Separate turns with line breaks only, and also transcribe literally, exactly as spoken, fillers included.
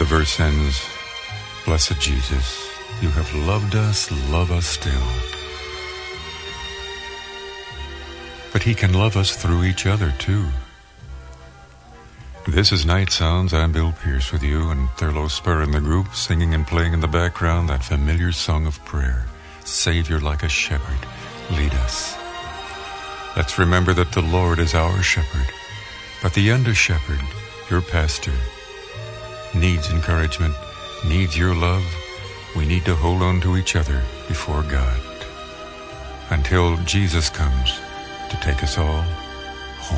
verse ends, "Blessed Jesus, you have loved us, love us still." But he can love us through each other, too. This is Night Sounds. I'm Bill Pierce with you and Thurlow Spur in the group, singing and playing in the background that familiar song of prayer, "Savior, like a shepherd, lead us." Let's remember that the Lord is our shepherd, but the under-shepherd, your pastor, needs encouragement, needs your love. We need to hold on to each other before God until Jesus comes to take us all